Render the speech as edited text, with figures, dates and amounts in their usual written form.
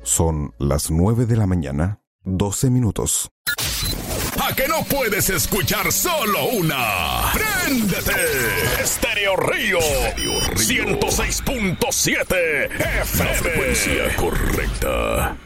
Son las 9 de la mañana, 12 minutos. ¿A que no puedes escuchar solo una? ¡Préndete! Estéreo Río 106.7 FM. La frecuencia correcta.